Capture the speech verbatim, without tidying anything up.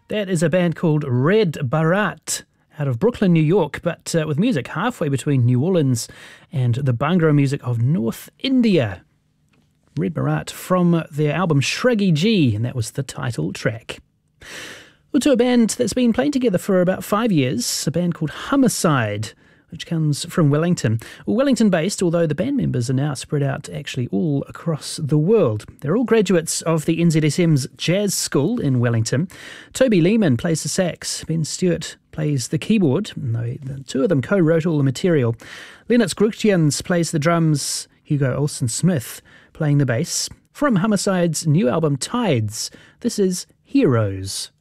That is a band called Red Baraat out of Brooklyn, New York, but uh, with music halfway between New Orleans and the Bhangra music of North India. Red Baraat from their album Shruggy G, and that was the title track. Well, to a band that's been playing together for about five years, a band called Homicide, which comes from Wellington. Well, Wellington-based, although the band members are now spread out actually all across the world. They're all graduates of the N Z S M's Jazz School in Wellington. Toby Lehman plays the sax. Ben Stewart plays the keyboard. They, the two of them co-wrote all the material. Lennox Grutians plays the drums. Hugo Olsen-Smith playing the bass. From Homicide's new album Tides, this is Heroes.